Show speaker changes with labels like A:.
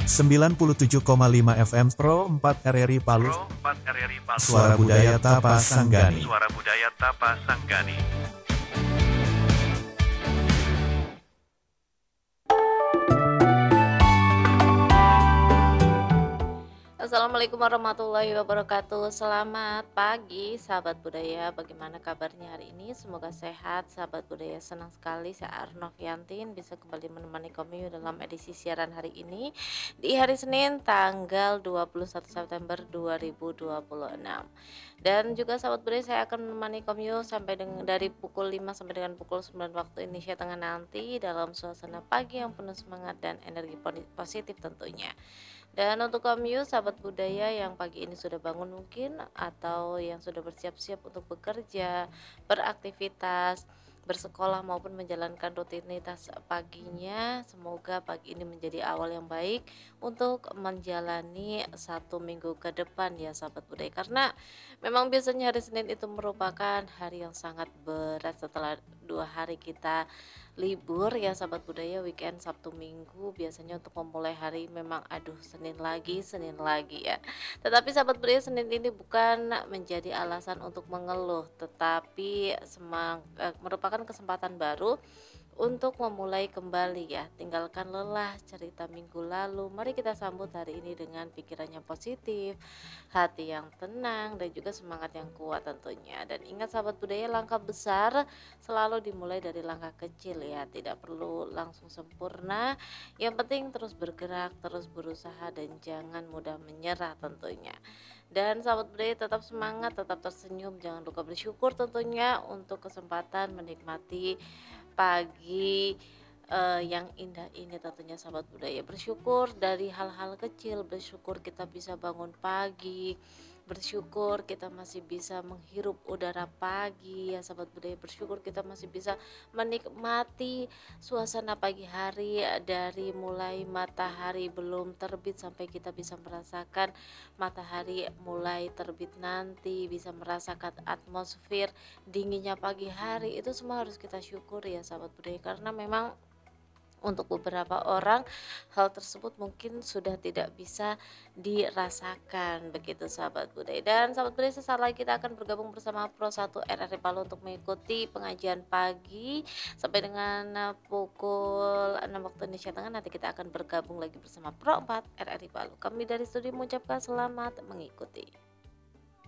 A: 97,5 FM Pro 4 RRI Palu. Suara Budaya Tapas Sanggani.
B: Assalamualaikum warahmatullahi wabarakatuh. Selamat pagi sahabat budaya. Bagaimana kabarnya hari ini? Semoga sehat sahabat budaya. Senang sekali saya Arnoviantin bisa kembali menemani kamu dalam edisi siaran hari ini di hari Senin tanggal 21 September 2026. Dan juga sahabat budaya, saya akan menemani kamu sampai dari pukul 5 sampai dengan pukul 9 waktu Indonesia Tengah nanti dalam suasana pagi yang penuh semangat dan energi positif tentunya. Dan untuk kamu sahabat budaya yang pagi ini sudah bangun mungkin atau yang sudah bersiap-siap untuk bekerja, beraktivitas, bersekolah maupun menjalankan rutinitas paginya, semoga pagi ini menjadi awal yang baik untuk menjalani satu minggu ke depan ya sahabat budaya. Karena memang biasanya hari Senin itu merupakan hari yang sangat berat setelah 2 hari kita libur ya sahabat budaya, weekend Sabtu Minggu biasanya untuk memulai hari memang Senin lagi ya. Tetapi sahabat budaya, Senin ini bukan menjadi alasan untuk mengeluh, tetapi merupakan kesempatan baru untuk memulai kembali ya. Tinggalkan lelah cerita minggu lalu. Mari kita sambut hari ini dengan pikiran yang positif, hati yang tenang, dan juga semangat yang kuat tentunya. Dan ingat sahabat budaya, langkah besar selalu dimulai dari langkah kecil ya. Tidak perlu langsung sempurna. Yang penting terus bergerak, terus berusaha, dan jangan mudah menyerah tentunya. Dan sahabat budaya tetap semangat, tetap tersenyum, jangan lupa bersyukur tentunya untuk kesempatan menikmati pagi yang indah ini tentunya sahabat budaya. Bersyukur dari hal-hal kecil, bersyukur kita bisa bangun pagi, bersyukur kita masih bisa menghirup udara pagi ya sahabat budaya, bersyukur kita masih bisa menikmati suasana pagi hari dari mulai matahari belum terbit sampai kita bisa merasakan matahari mulai terbit nanti, bisa merasakan atmosfer dinginnya pagi hari. Itu semua harus kita syukuri ya sahabat budaya, karena memang untuk beberapa orang hal tersebut mungkin sudah tidak bisa dirasakan begitu sahabat budaya. Dan sahabat budaya, sesaat lagi kita akan bergabung bersama Pro 1 RRI Palu untuk mengikuti pengajian pagi sampai dengan pukul 6 waktu Indonesia Tengah. Nanti kita akan bergabung lagi bersama Pro 4 RRI Palu. Kami dari studio mengucapkan selamat mengikuti.